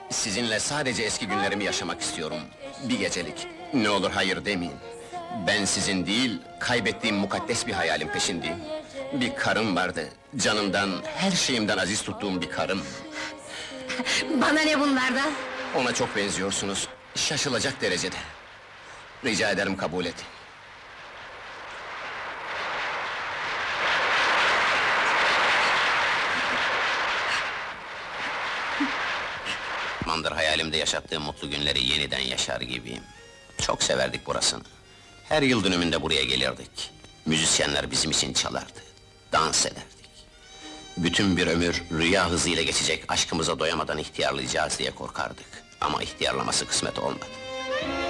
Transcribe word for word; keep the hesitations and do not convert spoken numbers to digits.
Sizinle sadece eski günlerimi yaşamak istiyorum. Bir gecelik. Ne olur hayır demeyin. Ben sizin değil, kaybettiğim mukaddes bir hayalin peşindeyim. Bir karım vardı, canımdan, her şeyimden aziz tuttuğum bir karım. Bana ne bunlardan? Ona çok benziyorsunuz, şaşılacak derecede. Rica ederim kabul et. Mandır hayalimde yaşattığım mutlu günleri yeniden yaşar gibiyim. Çok severdik burasını. Her yıl dönümünde buraya gelirdik. Müzisyenler bizim için çalardı, dans ederdik. Bütün bir ömür rüya hızıyla geçecek, aşkımıza doyamadan ihtiyarlayacağız diye korkardık. Ama ihtiyarlaması kısmet olmadı.